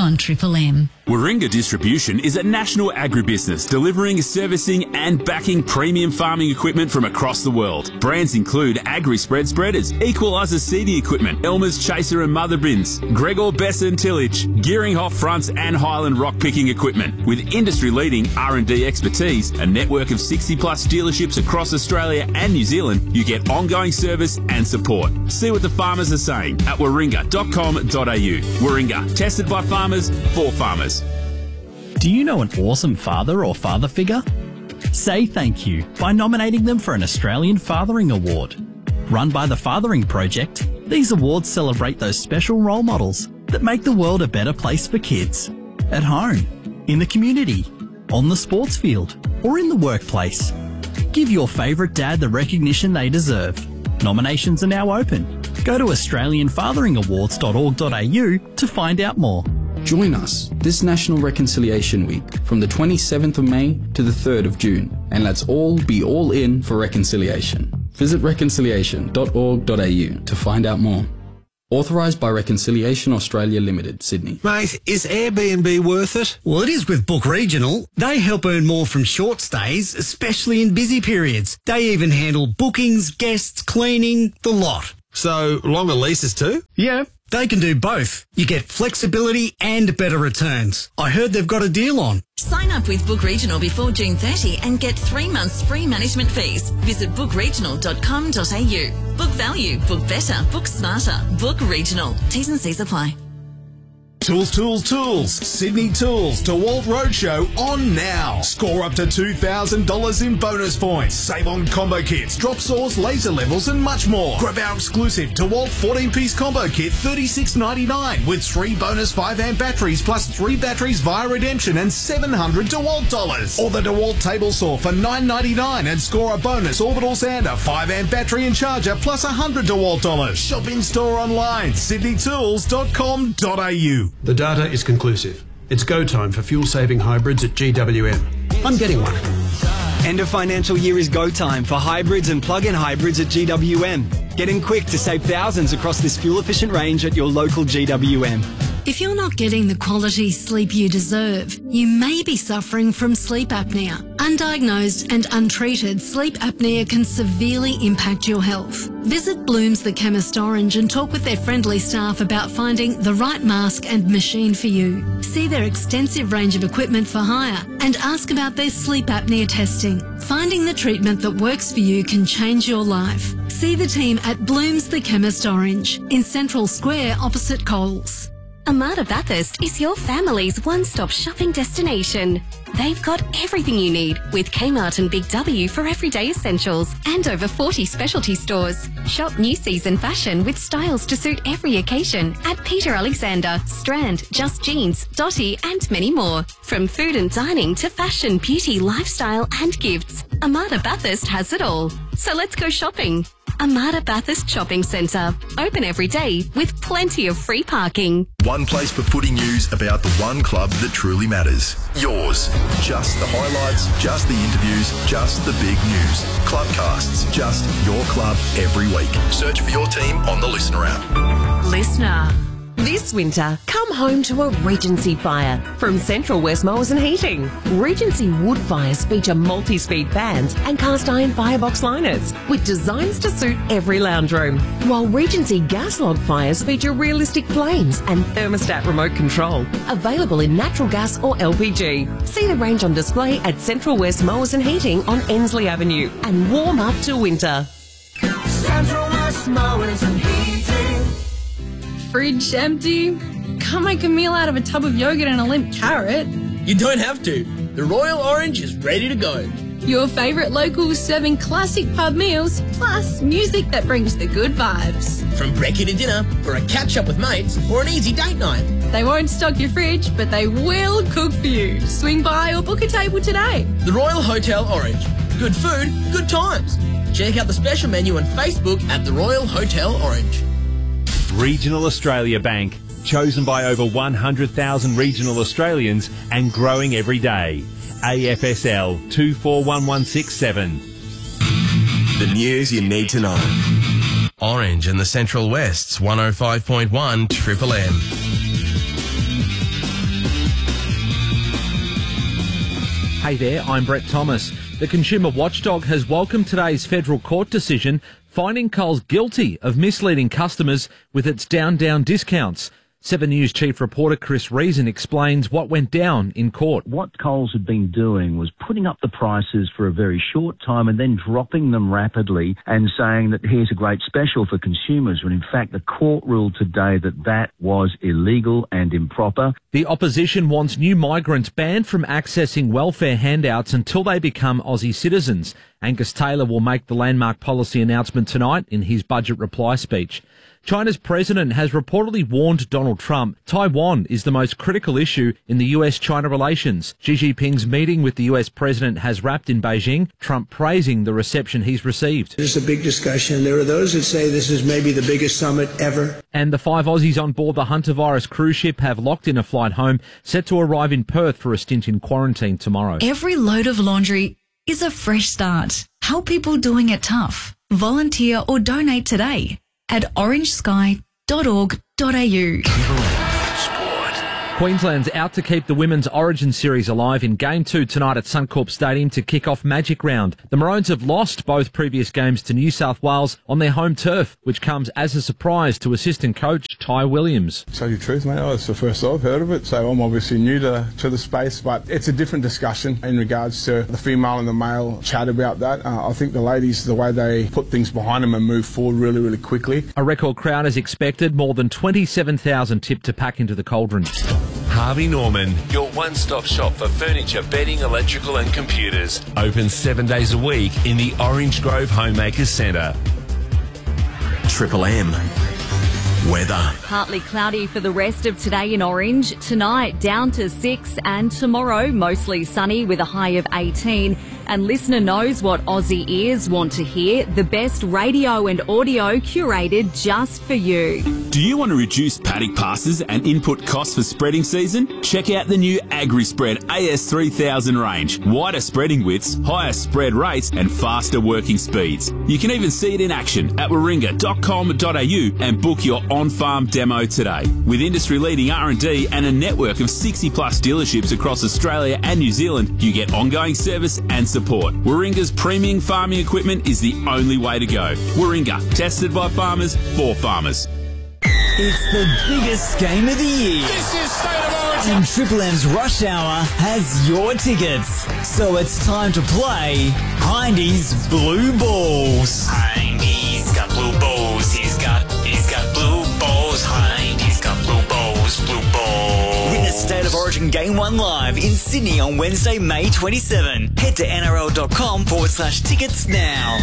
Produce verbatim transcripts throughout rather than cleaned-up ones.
on Triple M. Warringah Distribution is a national agribusiness delivering, servicing and backing premium farming equipment from across the world. Brands include Agri-Spread spreaders, Equalizer seeding equipment, Elmer's Chaser and Mother Bins, Gregor Besson tillage, Gearinghoff fronts and Highland rock picking equipment. With industry-leading R and D expertise, a network of sixty plus dealerships across Australia and New Zealand, you get ongoing service and support. See what the farmers are saying at warringah dot com dot a u. Warringah, tested by farmers for farmers. Do you know an awesome father or father figure? Say thank you by nominating them for an Australian Fathering Award. Run by the Fathering Project, these awards celebrate those special role models that make the world a better place for kids. At home, in the community, on the sports field, or in the workplace. Give your favourite dad the recognition they deserve. Nominations are now open. Go to australian fathering awards dot org dot a u to find out more. Join us this National Reconciliation Week from the twenty-seventh of May to the third of June, and let's all be all in for reconciliation. Visit reconciliation dot org dot a u to find out more. Authorised by Reconciliation Australia Limited, Sydney. Mate, is Airbnb worth it? Well, it is with Book Regional. They help earn more from short stays, especially in busy periods. They even handle bookings, guests, cleaning, the lot. So, longer leases too? Yeah, they can do both. You get flexibility and better returns. I heard they've got a deal on. Sign up with Book Regional before June thirtieth and get three months free management fees. Visit book regional dot com dot a u. Book value, book better, book smarter. Book Regional. T's and C's apply. Tools, Tools, Tools. Sydney Tools DeWalt Roadshow on now. Score up to two thousand dollars in bonus points. Save on combo kits, drop saws, laser levels and much more. Grab our exclusive DeWalt fourteen piece combo kit, thirty-six ninety-nine with three bonus five amp batteries plus three batteries via redemption and seven hundred DeWalt dollars. Or the DeWalt table saw for nine ninety-nine and score a bonus orbital sander, five amp battery and charger plus one hundred DeWalt dollars. Shop in store online, sydney tools dot com dot a u. The data is conclusive. It's go time for fuel-saving hybrids at G W M. I'm getting one. End of financial year is go time for hybrids and plug-in hybrids at G W M. Get in quick to save thousands across this fuel-efficient range at your local G W M. If you're not getting the quality sleep you deserve, you may be suffering from sleep apnea. Undiagnosed and untreated sleep apnea can severely impact your health. Visit Bloom's The Chemist Orange and talk with their friendly staff about finding the right mask and machine for you. See their extensive range of equipment for hire and ask about their sleep apnea testing. Finding the treatment that works for you can change your life. See the team at Bloom's The Chemist Orange in Central Square opposite Coles. Amada Bathurst is your family's one-stop shopping destination. They've got everything you need with Kmart and Big W for everyday essentials and over forty specialty stores. Shop new season fashion with styles to suit every occasion at Peter Alexander, Strand, Just Jeans, Dotty and many more. From food and dining to fashion, beauty, lifestyle and gifts, Amada Bathurst has it all. So let's go shopping. Amada Bathurst Shopping Centre. Open every day with plenty of free parking. One place for footy news about the one club that truly matters. Yours. Just the highlights, just the interviews, just the big news. Clubcasts. Just your club every week. Search for your team on the Listener app. Listener. This winter, come home to a Regency fire from Central West Mowers and Heating. Regency wood fires feature multi-speed fans and cast iron firebox liners with designs to suit every lounge room, while Regency gas log fires feature realistic flames and thermostat remote control. Available in natural gas or L P G. See the range on display at Central West Mowers and Heating on Ensley Avenue and warm up to winter. Central West Mowers and Heating. Fridge empty? Can't make a meal out of a tub of yogurt and a limp carrot. You don't have to. The Royal Orange is ready to go. Your favourite locals serving classic pub meals, plus music that brings the good vibes. From brekkie to dinner, for a catch-up with mates, or an easy date night. They won't stock your fridge, but they will cook for you. Swing by or book a table today. The Royal Hotel Orange. Good food, good times. Check out the special menu on Facebook at the Royal Hotel Orange. Regional Australia Bank, chosen by over one hundred thousand regional Australians and growing every day. A F S L two four one one six seven. The news you need to know. Orange in the Central West's one oh five point one Triple M. Hey there, I'm Brett Thomas. The Consumer Watchdog has welcomed today's federal court decision finding Coles guilty of misleading customers with its down-down discounts. Seven News Chief Reporter Chris Reason explains what went down in court. What Coles had been doing was putting up the prices for a very short time and then dropping them rapidly and saying that here's a great special for consumers, when in fact the court ruled today that that was illegal and improper. The opposition wants new migrants banned from accessing welfare handouts until they become Aussie citizens. Angus Taylor will make the landmark policy announcement tonight in his budget reply speech. China's president has reportedly warned Donald Trump Taiwan is the most critical issue in the U S China relations. Xi Jinping's meeting with the U S president has wrapped in Beijing, Trump praising the reception he's received. It's a big discussion. There are those that say this is maybe the biggest summit ever. And the five Aussies on board the Hunter Virus cruise ship have locked in a flight home, set to arrive in Perth for a stint in quarantine tomorrow. Every load of laundry is a fresh start. Help people doing it tough. Volunteer or donate today at orange sky dot org dot a u. Queensland's out to keep the Women's Origin Series alive in Game two tonight at Suncorp Stadium to kick off Magic Round. The Maroons have lost both previous games to New South Wales on their home turf, which comes as a surprise to assistant coach Ty Williams. To tell you the truth, mate, oh, it's the first I've heard of it, so I'm obviously new to, to the space, but it's a different discussion in regards to the female and the male chat about that. Uh, I think the ladies, the way they put things behind them and move forward really, really quickly. A record crowd is expected, more than twenty-seven thousand tipped to pack into the cauldron. Harvey Norman, your one-stop shop for furniture, bedding, electrical and computers. Open seven days a week in the Orange Grove Homemakers Centre. Triple M. Weather. Partly cloudy for the rest of today in Orange. Tonight down to six, and tomorrow mostly sunny with a high of eighteen. And listener knows what Aussie ears want to hear. The best radio and audio curated just for you. Do you want to reduce paddock passes and input costs for spreading season? Check out the new AgriSpread A S three thousand range. Wider spreading widths, higher spread rates and faster working speeds. You can even see it in action at warringah dot com dot a u and book your on-farm demo today. With industry-leading R and D and a network of sixty plus dealerships across Australia and New Zealand, you get ongoing service and support. Warringah's premium farming equipment is the only way to go. Warringah, tested by farmers for farmers. It's the biggest game of the year. This is State of Origin. And Triple M's Rush Hour has your tickets. So it's time to play Hindy's Blue Balls. Hindy's got blue balls. He's got, he's got blue balls. Hindy's got blue balls, blue balls. Witness State of Origin Game one live in Sydney on Wednesday, May twenty-seventh. Head to nrl.com forward slash tickets now.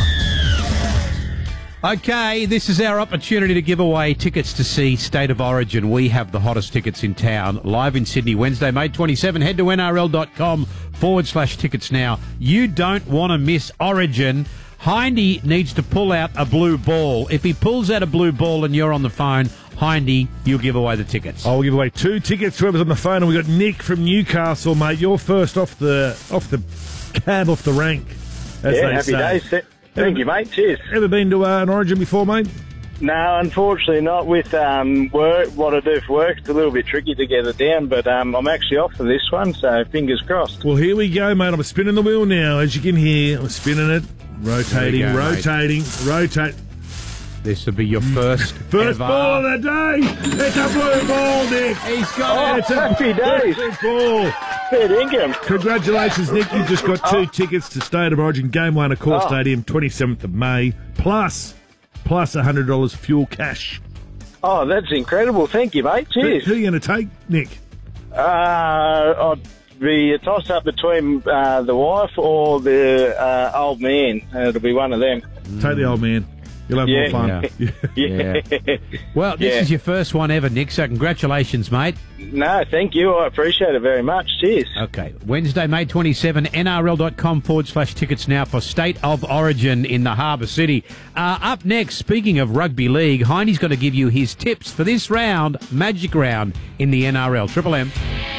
Okay, this is our opportunity to give away tickets to see State of Origin. We have the hottest tickets in town, live in Sydney, Wednesday, May twenty-seventh. Head to nrl.com forward slash tickets now. You don't want to miss Origin. Hindy needs to pull out a blue ball. If he pulls out a blue ball and you're on the phone, Hindy, you'll give away the tickets. I'll give away two tickets. Whoever's on the phone, and we've got Nick from Newcastle, mate. You're first off the off the cab, off the rank. As yeah, they happy say. days. Thank you, mate. Cheers. Ever been to uh, an Origin before, mate? No, unfortunately not. With um, work, what I do for work, it's a little bit tricky to get it down, but um, I'm actually off for this one, so fingers crossed. Well, here we go, mate. I'm spinning the wheel now. As you can hear, I'm spinning it, rotating, go, rotating, rotate. This will be your first First ever. ball of the day. It's a blue ball, Nick. He's got Oh, it. It's a happy days. blue ball. Fair income. Congratulations, Nick. You've just got two Oh. tickets to State of Origin Game one at Core Oh. Stadium, twenty-seventh of May, plus plus one hundred dollars fuel cash. Oh, that's incredible. Thank you, mate. Cheers. Who, who are you going to take, Nick? Uh, I'd be a toss-up between uh, the wife or the uh, old man. Uh, it'll be one of them. Take the old man. You'll have Yeah. more fun. Yeah. Well, this Yeah. is your first one ever, Nick, so congratulations, mate. No, thank you. I appreciate it very much. Cheers. Okay, Wednesday, May twenty-seventh, nrl.com forward slash tickets now for State of Origin in the Harbour City. Uh, up next, speaking of rugby league, Hindy's going to give you his tips for this round, Magic Round, in the N R L. Triple M.